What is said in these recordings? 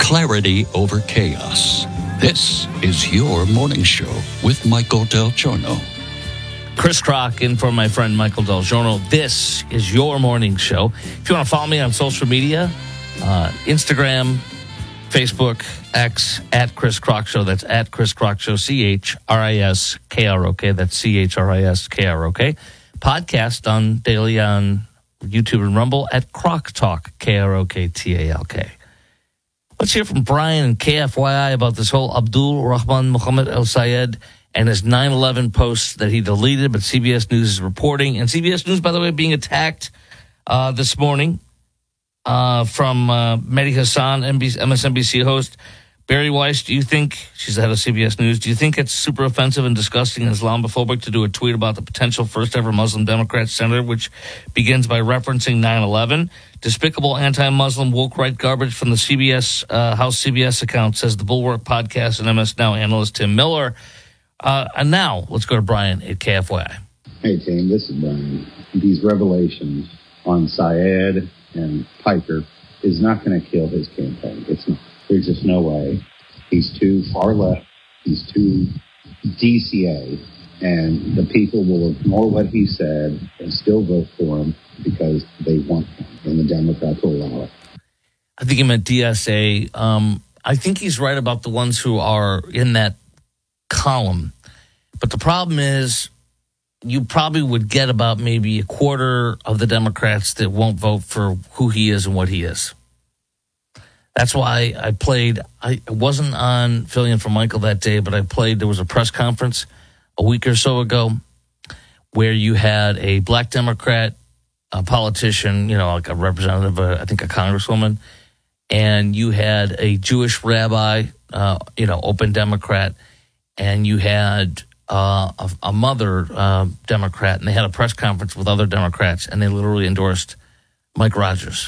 clarity over chaos. This is your morning show with Michael Del Giorno. Chris Crock in for my friend Michael Del Giorno. This is your morning show. If you want to follow me on social media, Instagram, Facebook, X, at Chris Crock Show. That's at Chris Crock Show, CHRISKROK. That's CHRISKROK. Podcast on daily on YouTube and Rumble at Crock Talk, KROKTALK. Let's hear from Brian and KFYI about this whole Abdul Rahman Muhammad El Sayed and his 9/11 posts that he deleted, but CBS News is reporting. And CBS News, by the way, being attacked this morning from Mehdi Hassan, MSNBC host. Barry Weiss, do you think, she's the head of CBS News, do you think it's super offensive and disgusting and Islamophobic to do a tweet about the potential first ever Muslim Democrat senator, which begins by referencing 9/11? Despicable anti-Muslim woke right garbage from the CBS, House CBS account, says the Bulwark podcast and MS Now analyst Tim Miller. And now, let's go to Brian at KFYI. Hey, team, this is Brian. These revelations on Syed and Piker is not going to kill his campaign. It's not. There's just no way. He's too far left. He's too DCA. And the people will ignore what he said and still vote for him because they want him. And the Democrats will allow it. I think he meant DSA. I think he's right about the ones who are in that column. But the problem is you probably would get about maybe a quarter of the Democrats that won't vote for who he is and what he is. That's why I wasn't on filling in for Michael that day, but there was a press conference a week or so ago where you had a black Democrat, a politician, like a representative, I think a congresswoman, and you had a Jewish rabbi, open Democrat, and you had a mother Democrat, and they had a press conference with other Democrats, and they literally endorsed Mike Rogers.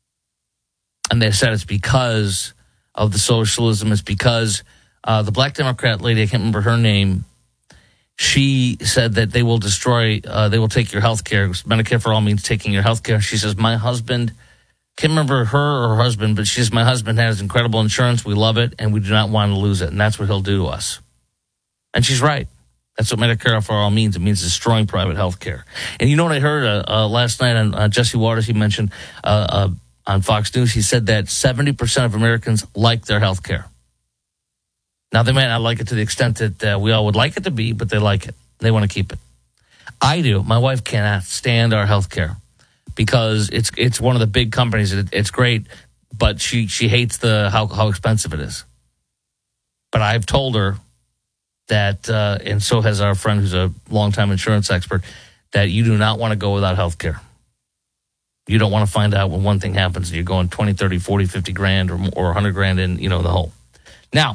And they said it's because of the socialism. It's because the black Democrat lady, I can't remember her name, she said that they will destroy, they will take your health care. Medicare for all means taking your health care. She says, my husband, can't remember her or her husband, but she says, my husband has incredible insurance. We love it, and we do not want to lose it. And that's what he'll do to us. And she's right. That's what Medicare for all means. It means destroying private health care. And you know what I heard last night on Jesse Waters? He mentioned on Fox News, he said that 70% of Americans like their health care. Now, they might not like it to the extent that we all would like it to be, but they like it. They want to keep it. I do. My wife cannot stand our health care because it's one of the big companies. It's great, but she hates how expensive it is. But I've told her that, and so has our friend who's a longtime insurance expert, that you do not want to go without health care. You don't want to find out when one thing happens and you're going 20, 30, 40, 50 grand or 100 grand in, the hole. Now,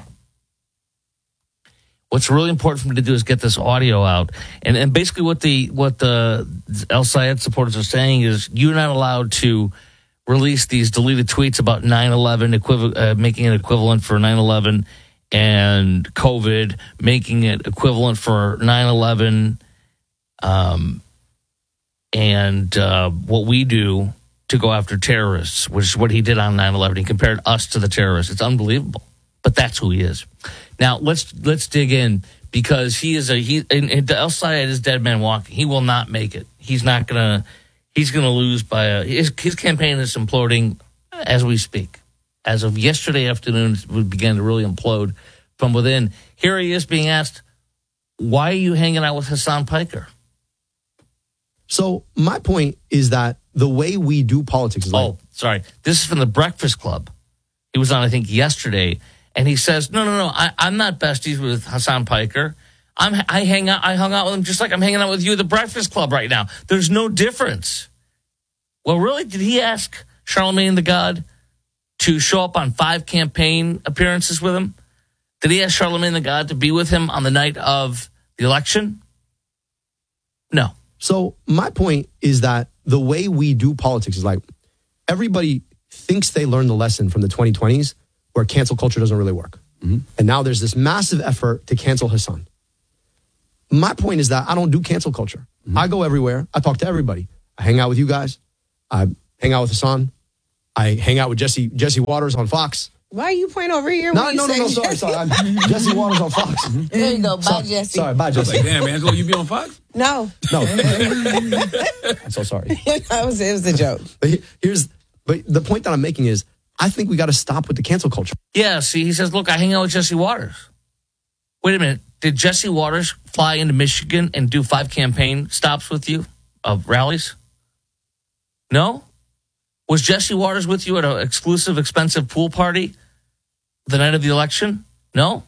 what's really important for me to do is get this audio out. And basically what the El Sayed supporters are saying is you're not allowed to release these deleted tweets about 9/11, making it equivalent for 9/11 and COVID, making it equivalent for 9/11, and what we do to go after terrorists, which is what he did on 9/11. He compared us to the terrorists. It's unbelievable, but that's who he is. Now let's dig in because El Sayed is dead man walking. He will not make it. He's gonna lose by his campaign is imploding as we speak. As of yesterday afternoon, it began to really implode from within. Here he is being asked, "Why are you hanging out with Hassan Piker?" So my point is that the way we do politics is sorry. This is from the Breakfast Club. He was on, I think, yesterday, and he says, no, I'm not besties with Hassan Piker. I hung out with him just like I'm hanging out with you at the Breakfast Club right now. There's no difference. Well, really, did he ask Charlemagne the God to show up on 5 campaign appearances with him? Did he ask Charlemagne the God to be with him on the night of the election? No. So my point is that the way we do politics is like everybody thinks they learned the lesson from the 2020s where cancel culture doesn't really work. Mm-hmm. And now there's this massive effort to cancel Hassan. My point is that I don't do cancel culture. Mm-hmm. I go everywhere. I talk to everybody. I hang out with you guys. I hang out with Hassan. I hang out with Jesse Waters on Fox. Why are you pointing over here? No. Sorry. I'm Jesse Waters on Fox. There you go. Bye, Jesse. Sorry, bye, Jesse. Like, damn, Angelo, you be on Fox? No. I'm so sorry. It was a joke. But the point that I'm making is, I think we got to stop with the cancel culture. Yeah, see, he says, look, I hang out with Jesse Waters. Wait a minute. Did Jesse Waters fly into Michigan and do 5 campaign stops with you of rallies? No? Was Jesse Waters with you at an exclusive, expensive pool party the night of the election? No?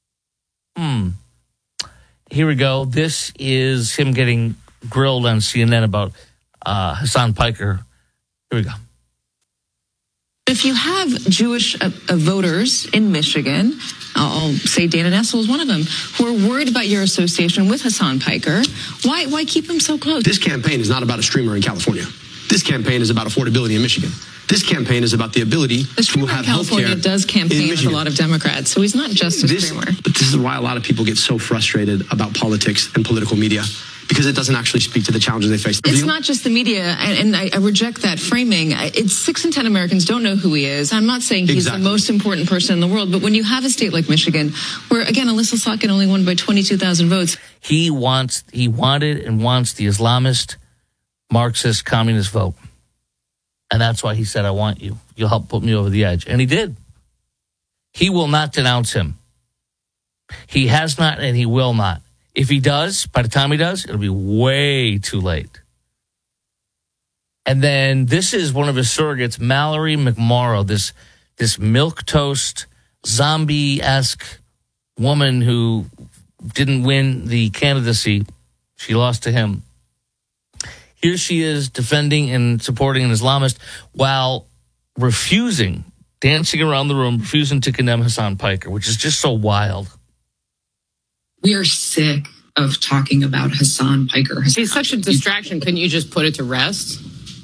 Here we go. This is him getting grilled on CNN about Hassan Piker. Here we go. If you have Jewish voters in Michigan, I'll say Dana Nessel is one of them, who are worried about your association with Hassan Piker, why keep him so close? This campaign is not about a streamer in California. This campaign is about affordability in Michigan. This campaign is about the ability the to have health care. California does campaign with a lot of Democrats, so he's not just a streamer. But this is why a lot of people get so frustrated about politics and political media, because it doesn't actually speak to the challenges they face. It's not just the media, and I reject that framing. It's 6 in 10 Americans don't know who he is. I'm not saying he's the most important person in the world, but when you have a state like Michigan, where, again, Alyssa Slotkin only won by 22,000 votes. He wanted and wants the Islamist, Marxist, communist vote. And that's why he said, I want you. You'll help put me over the edge. And he did. He will not denounce him. He has not, and he will not. If he does, by the time he does, it'll be way too late. And then this is one of his surrogates, Mallory McMorrow, this milquetoast, zombie-esque woman who didn't win the candidacy. She lost to him. Here she is defending and supporting an Islamist while dancing around the room, refusing to condemn Hassan Piker, which is just so wild. We are sick of talking about Hassan Piker. He's such a distraction. Couldn't you just put it to rest?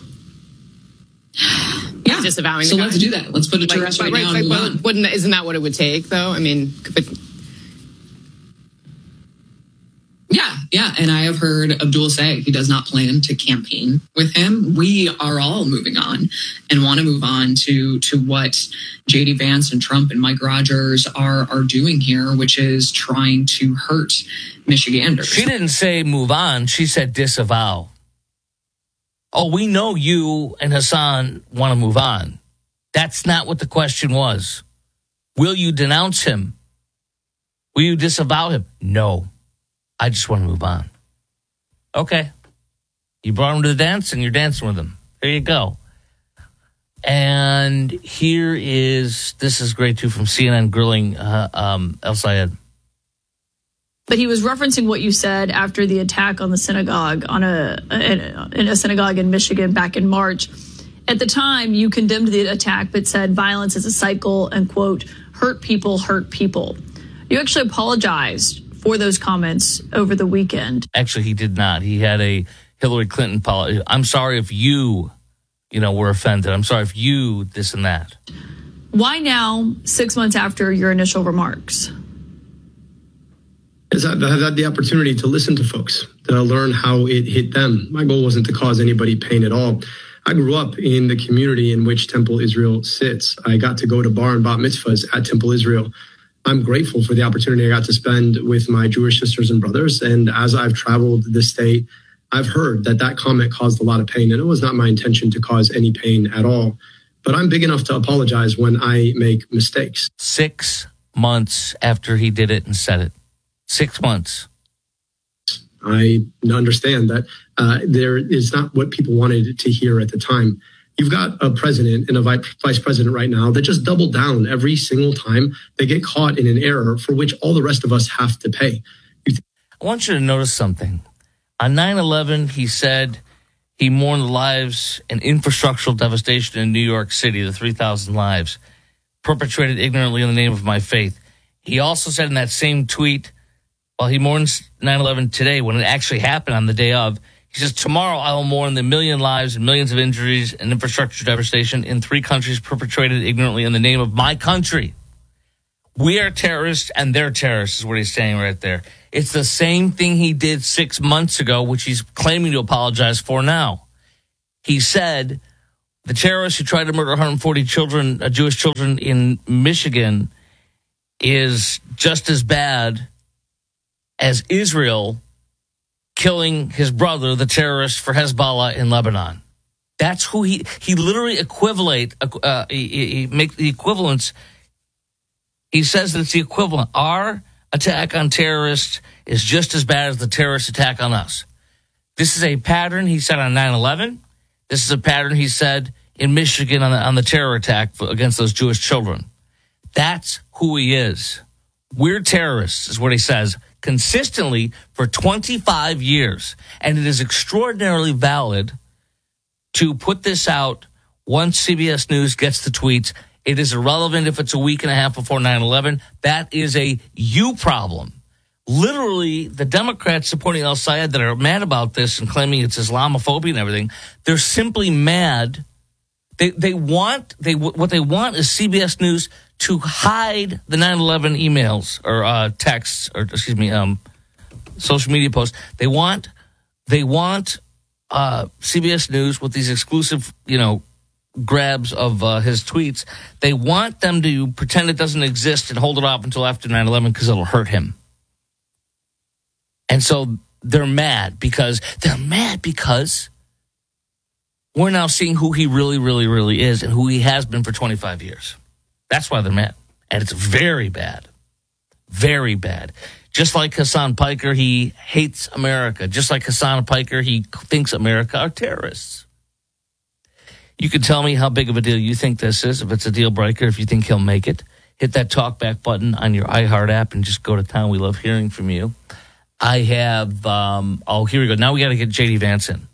Yeah. Disavowing so the let's do that. Let's put it to rest right now. Isn't that what it would take, though? I mean, Yeah. And I have heard Abdul say he does not plan to campaign with him. We are all moving on and want to move on to what J.D. Vance and Trump and Mike Rogers are doing here, which is trying to hurt Michiganders. She didn't say move on. She said disavow. Oh, we know you and Hassan want to move on. That's not what the question was. Will you denounce him? Will you disavow him? No. I just want to move on. Okay. You brought him to the dance and you're dancing with him. There you go. And this is great too, from CNN grilling El Sayed. But he was referencing what you said after the attack on the synagogue, in a synagogue in Michigan back in March. At the time, you condemned the attack, but said violence is a cycle and, quote, hurt people hurt people. You actually apologized for those comments over the weekend. Actually, he did not. He had a Hillary Clinton apology. I'm sorry if you were offended. I'm sorry if you this and that. Why now, 6 months after your initial remarks? I've had the opportunity to listen to folks, to learn how it hit them. My goal wasn't to cause anybody pain at all. I grew up in the community in which Temple Israel sits. I got to go to bar and bat mitzvahs at Temple Israel. I'm grateful for the opportunity I got to spend with my Jewish sisters and brothers. And as I've traveled the state, I've heard that comment caused a lot of pain. And it was not my intention to cause any pain at all. But I'm big enough to apologize when I make mistakes. 6 months after he did it and said it. 6 months. I understand that there is not what people wanted to hear at the time. You've got a president and a vice president right now that just double down every single time they get caught in an error for which all the rest of us have to pay. I want you to notice something. On 9/11, he said he mourned the lives and infrastructural devastation in New York City, the 3,000 lives, perpetrated ignorantly in the name of my faith. He also said in that same tweet, while he mourns 9/11 today, when it actually happened on the day of, he says, tomorrow I will mourn the million lives and millions of injuries and infrastructure devastation in 3 countries perpetrated ignorantly in the name of my country. We are terrorists and they're terrorists is what he's saying right there. It's the same thing he did 6 months ago, which he's claiming to apologize for now. He said, the terrorist who tried to murder 140 children, Jewish children in Michigan, is just as bad as Israel killing his brother, the terrorist for Hezbollah in Lebanon. That's who he literally he make the equivalence. He says that it's the equivalent. Our attack on terrorists is just as bad as the terrorist attack on us. This is a pattern he said on 9/11. This is a pattern he said in Michigan on the terror attack against those Jewish children. That's who he is. We're terrorists, is what he says, consistently for 25 years. And it is extraordinarily valid to put this out once CBS News gets the tweets. It is irrelevant if it's a week and a half before 9/11. That is a you problem. Literally, the Democrats supporting al-Sayed that are mad about this and claiming it's Islamophobia and everything, they're simply mad. What they want is CBS News to hide the 9/11 emails or texts or social media posts. They want CBS News with these exclusive, grabs of his tweets. They want them to pretend it doesn't exist and hold it off until after 9/11 because it'll hurt him. And so they're mad because we're now seeing who he really, really, really is and who he has been for 25 years. That's why they're mad. And it's very bad. Very bad. Just like Hassan Piker, he hates America. Just like Hassan Piker, he thinks America are terrorists. You can tell me how big of a deal you think this is, if it's a deal breaker, if you think he'll make it. Hit that talkback button on your iHeart app and just go to town. We love hearing from you. I have, here we go. Now we got to get J.D. Vance in.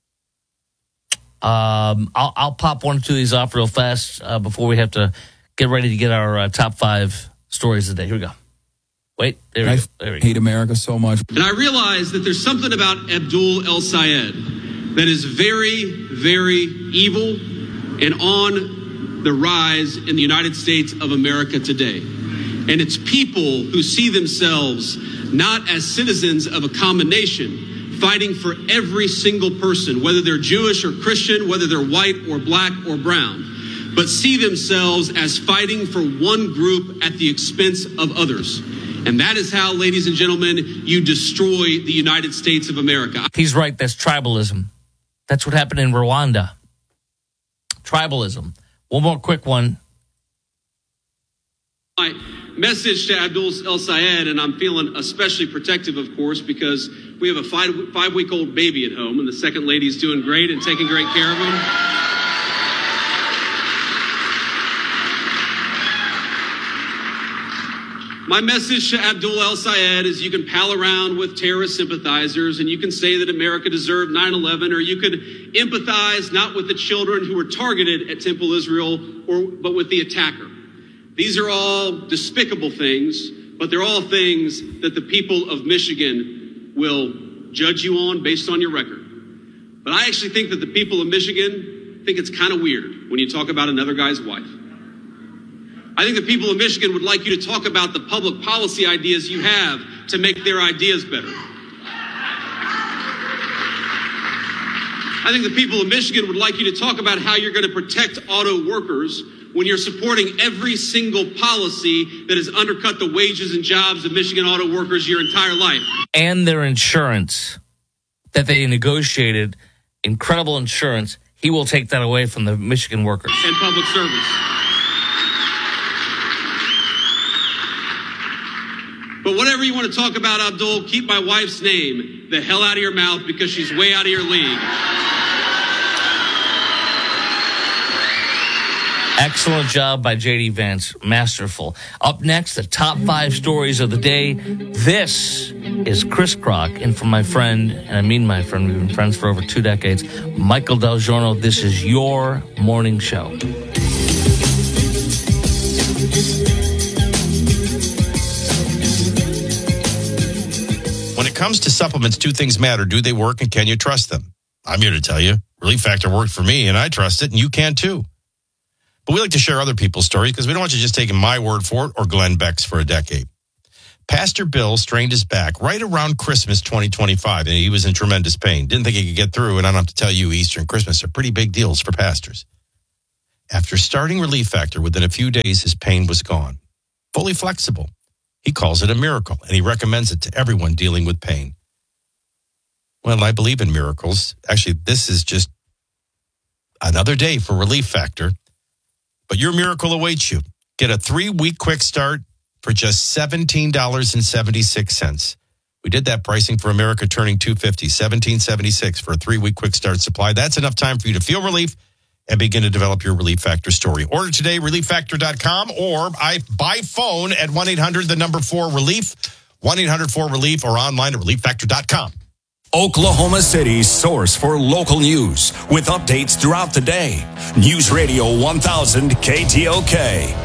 I'll pop one or two of these off real fast before we have to get ready to get our top 5 stories of the day. Here we go. Wait, there we go. I hate America so much. And I realize that there's something about Abdul el-Sayed that is very, very evil and on the rise in the United States of America today. And it's people who see themselves not as citizens of a common nation, fighting for every single person, whether they're Jewish or Christian, whether they're white or black or brown, but see themselves as fighting for one group at the expense of others. And that is how, ladies and gentlemen, you destroy the United States of America. He's right. That's tribalism. That's what happened in Rwanda. Tribalism. One more quick one. My message to Abdul el-Sayed, and I'm feeling especially protective, of course, because we have a five-week-old baby at home, and the second lady's doing great and taking great care of him. My message to Abdul el-Sayed is you can pal around with terrorist sympathizers and you can say that America deserved 9/11, or you could empathize not with the children who were targeted at Temple Israel, but with the attacker. These are all despicable things, but they're all things that the people of Michigan will judge you on based on your record. But I actually think that the people of Michigan think it's kind of weird when you talk about another guy's wife. I think the people of Michigan would like you to talk about the public policy ideas you have to make their ideas better. I think the people of Michigan would like you to talk about how you're going to protect auto workers when you're supporting every single policy that has undercut the wages and jobs of Michigan auto workers your entire life. And their insurance that they negotiated, incredible insurance, he will take that away from the Michigan workers. And public service. But whatever you want to talk about, Abdul, keep my wife's name the hell out of your mouth because she's way out of your league. Excellent job by J.D. Vance. Masterful. Up next, the top 5 stories of the day. This is Chris Kroc, and from my friend, and I mean my friend, we've been friends for over 2 decades, Michael Del Giorno. This is your morning show. When it comes to supplements, 2 things matter. Do they work, and can you trust them? I'm here to tell you, Relief Factor worked for me, and I trust it, and you can too. But we like to share other people's stories because we don't want you just taking my word for it or Glenn Beck's for a decade. Pastor Bill strained his back right around Christmas 2025, and he was in tremendous pain. Didn't think he could get through, and I don't have to tell you, Easter and Christmas are pretty big deals for pastors. After starting Relief Factor, within a few days, his pain was gone. Fully flexible. He calls it a miracle, and he recommends it to everyone dealing with pain. Well, I believe in miracles. Actually, this is just another day for Relief Factor. But your miracle awaits you. Get a 3-week quick start for just $17.76. We did that pricing for America turning 250, $17.76 for a 3-week quick start supply. That's enough time for you to feel relief and begin to develop your Relief Factor story. Order today, relieffactor.com, or by phone at 1-800-4-RELIEF, 1-800-4-RELIEF, or online at relieffactor.com. Oklahoma City's source for local news with updates throughout the day. News Radio 1000 KTOK.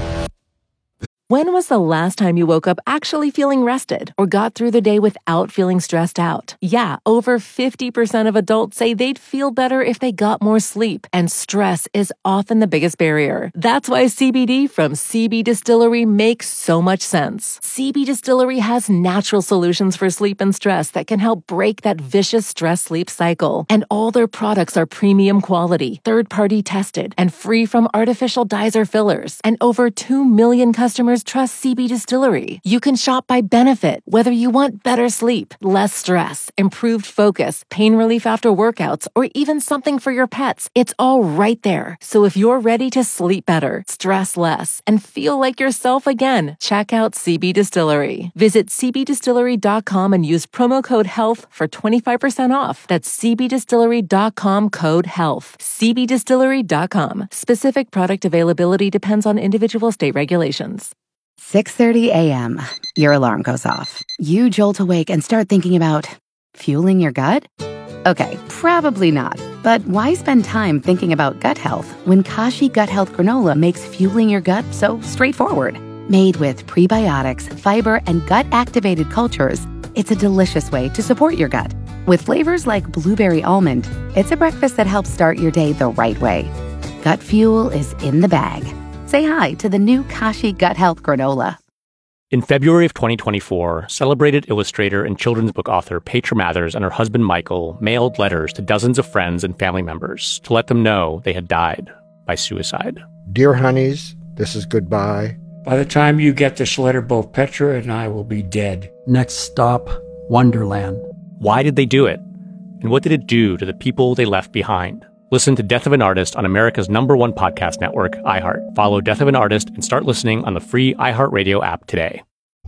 When was the last time you woke up actually feeling rested or got through the day without feeling stressed out? Yeah, over 50% of adults say they'd feel better if they got more sleep, and stress is often the biggest barrier. That's why CBD from CB Distillery makes so much sense. CB Distillery has natural solutions for sleep and stress that can help break that vicious stress-sleep cycle. And all their products are premium quality, third-party tested, and free from artificial dyes or fillers. And over 2 million customers trust CB Distillery. You can shop by benefit, whether you want better sleep, less stress, improved focus, pain relief after workouts, or even something for your pets. It's all right there. So if you're ready to sleep better, stress less, and feel like yourself again, check out CB Distillery. Visit cbdistillery.com and use promo code HEALTH for 25% off. That's cbdistillery.com, code HEALTH. cbdistillery.com. Specific product availability depends on individual state regulations. 6:30 a.m. Your alarm goes off. You jolt awake and start thinking about fueling your gut? Okay, probably not. But why spend time thinking about gut health when Kashi Gut Health Granola makes fueling your gut so straightforward? Made with prebiotics, fiber, and gut-activated cultures, it's a delicious way to support your gut. With flavors like blueberry almond, it's a breakfast that helps start your day the right way. Gut fuel is in the bag. Say hi to the new Kashi Gut Health Granola. In February of 2024, celebrated illustrator and children's book author Petra Mathers and her husband Michael mailed letters to dozens of friends and family members to let them know they had died by suicide. Dear honeys, this is goodbye. By the time you get this letter, both Petra and I will be dead. Next stop, Wonderland. Why did they do it? And what did it do to the people they left behind? Listen to Death of an Artist on America's #1 podcast network, iHeart. Follow Death of an Artist and start listening on the free iHeartRadio app today.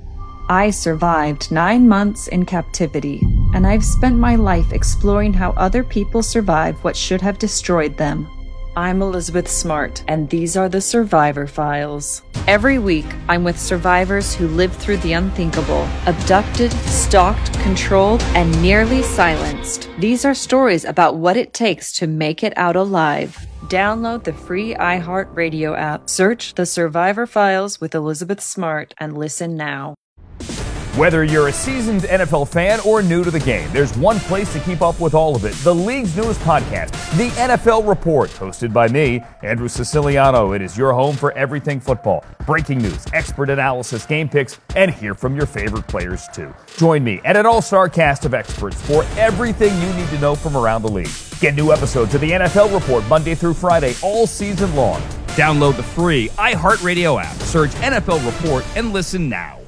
I survived 9 months in captivity, and I've spent my life exploring how other people survive what should have destroyed them. I'm Elizabeth Smart, and these are the Survivor Files. Every week, I'm with survivors who lived through the unthinkable, abducted, stalked, controlled, and nearly silenced. These are stories about what it takes to make it out alive. Download the free iHeartRadio app, search The Survivor Files with Elizabeth Smart, and listen now. Whether you're a seasoned NFL fan or new to the game, there's one place to keep up with all of it. The league's newest podcast, The NFL Report, hosted by me, Andrew Siciliano. It is your home for everything football. Breaking news, expert analysis, game picks, and hear from your favorite players too. Join me and an all-star cast of experts for everything you need to know from around the league. Get new episodes of The NFL Report Monday through Friday all season long. Download the free iHeartRadio app, search NFL Report, and listen now.